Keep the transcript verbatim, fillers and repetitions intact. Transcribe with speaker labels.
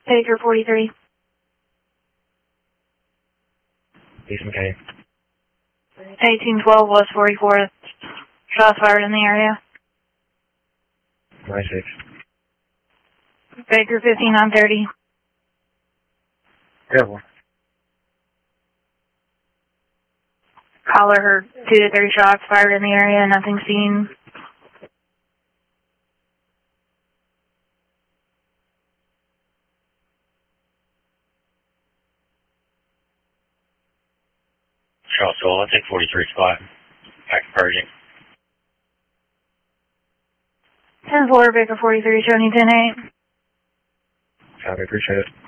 Speaker 1: Baker forty-three.
Speaker 2: East McKay.
Speaker 1: eighteen twelve West forty-fourth. Shots fired in the area.
Speaker 2: nine six.
Speaker 1: Baker fifty-nine thirty.
Speaker 2: Careful.
Speaker 1: Caller heard two to three shots fired in the area, nothing seen.
Speaker 3: Charles Soul, I'll take forty-three spot. Back to Pershing.
Speaker 1: ten four, Baker forty-three, showing you ten eight.
Speaker 2: Copy, appreciate it.